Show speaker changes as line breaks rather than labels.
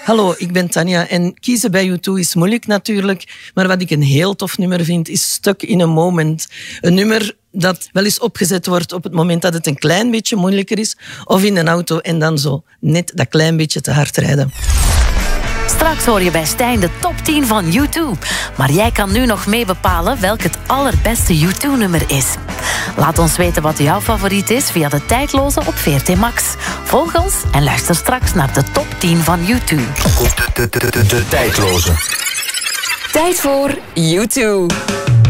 Hallo, ik ben Tanja en kiezen bij U2 is moeilijk natuurlijk, maar wat ik een heel tof nummer vind is Stuck in a Moment. Een nummer dat wel eens opgezet wordt op het moment dat het een klein beetje moeilijker is of in een auto en dan zo net dat klein beetje te hard rijden.
Straks hoor je bij Stijn de top 10 van U2. Maar jij kan nu nog mee bepalen welk het allerbeste U2-nummer is. Laat ons weten wat jouw favoriet is via de tijdloze op VRT Max. Volg ons en luister straks naar de top 10 van U2.
De tijdloze.
Tijd voor U2.